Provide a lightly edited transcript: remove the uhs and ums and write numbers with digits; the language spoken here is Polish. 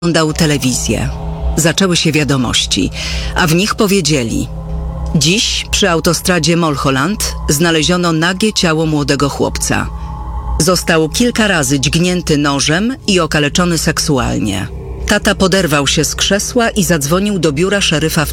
Oglądał telewizję. Zaczęły się wiadomości, a w nich powiedzieli: dziś przy autostradzie Mulholland znaleziono nagie ciało młodego chłopca. Został kilka razy dźgnięty nożem i okaleczony seksualnie. Tata poderwał się z krzesła i zadzwonił do biura szeryfa w